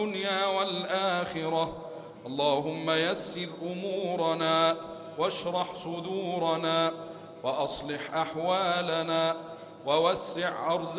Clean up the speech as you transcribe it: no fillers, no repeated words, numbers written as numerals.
الدنيا والآخرة. اللهم يسر أمورنا واشرح صدورنا وأصلح أحوالنا ووسع أرزاقنا